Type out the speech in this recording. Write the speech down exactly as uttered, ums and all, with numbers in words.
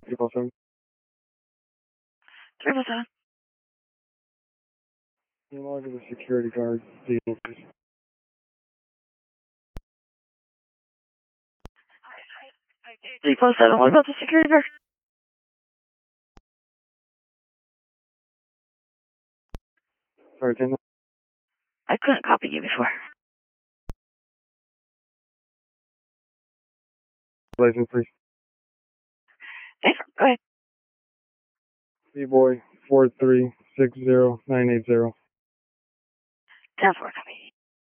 Triple seven. Triple seven. You log to the security guard. Deal, please. Three four seven. What about the security guard? Sorry, ten. I couldn't copy you before. License, please. Thanks. Go ahead. B-boy four three six zero nine eight zero. ten four. Copy.